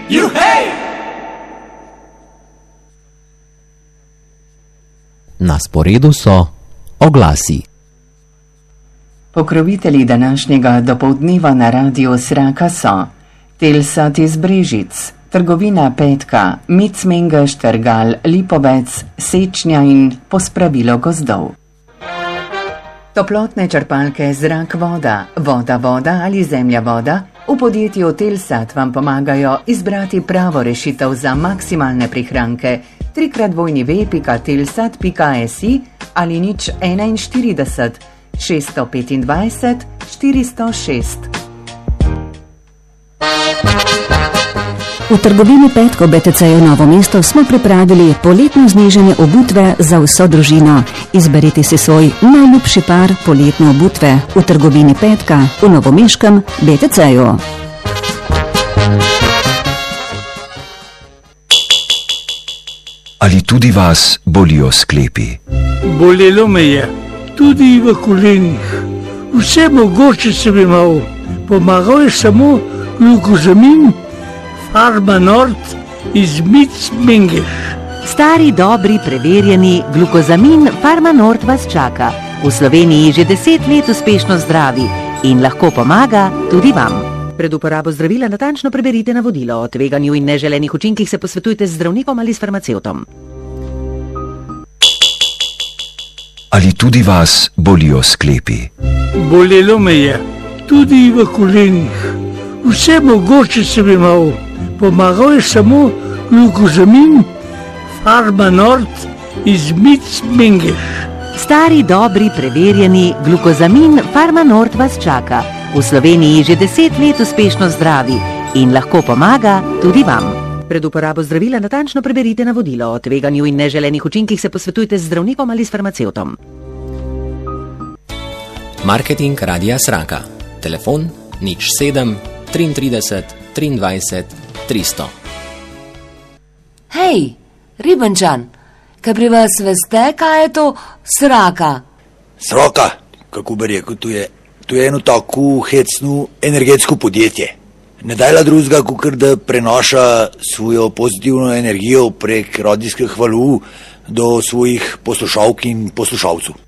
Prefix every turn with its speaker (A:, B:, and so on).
A: Juhej!
B: Na sporedu so oglasi.
C: Pokrovitelji današnjega dopoldneva na radiu Sraka so Telsat iz Brežic, Trgovina Petka, Micmengeš Trgal, Lipovec, Sečnja in Pospravilo gozdov. Toplotne črpalke zrak voda, voda ali zemlja voda v podjetju Telsat vam pomagajo izbrati pravo rešitev za maksimalne prihranke. 3x2v.telsat.si ali 041 625 406.
D: V trgovini Petko BTC-ju Novo mesto smo pripravili poletno znižanje obutve za vso družino. Izberite si svoj najljubši par poletne obutve v trgovini Petka v novomeškem BTC-ju.
E: Ali tudi vas bolijo sklepi?
F: Bolelo me je, tudi v kolenih. Vse mogoče sem imel. Pomagal je samo glukozamin Pharma Nord iz Micmengeš.
G: Stari, dobri, preverjeni glukozamin Pharma Nord vas čaka. V Sloveniji že 10 let uspešno zdravi in lahko pomaga tudi vam. Pred uporabo zdravila natančno preberite navodilo. O tveganju in neželenih učinkih se posvetujte z zdravnikom ali s farmacevtom.
E: Ali tudi vas bolijo sklepi?
F: Bolelo me je, tudi v kolenih. Vse mogoče sem imel. Pomagal je samo glukozamin Pharma Nord iz Micmengeš.
G: Stari, dobri, preverjeni glukozamin Pharma Nord vas čaka. V Sloveniji že 10 let uspešno zdravi in lahko pomaga tudi vam. Pred uporabo zdravila natančno preberite navodilo. O tveganju in neželenih učinkih se posvetujte z zdravnikom ali s farmacevtom.
B: Marketing Radia Sraka. Telefon 07 33 23 300.
H: Hej, Ribenčan, kaj pri vas veste, kaj je to Sraka?
I: Sraka, kako bi rekel, to je eno tako hecno energetsko podjetje. Ne dajla drugega, kot da prenaša svojo pozitivno energijo prek radijskih valov do svojih poslušalk in poslušalcev.